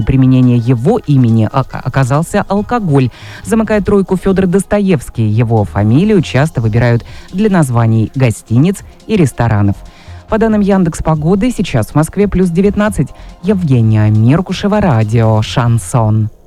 применения его имени оказался алкоголь. Замыкает тройку Федор Достоевский. Его фамилию часто выбирают для названий гостиниц и ресторанов. По данным Яндекс.Погоды, сейчас в Москве +19. Евгения Меркушева, радио «Шансон».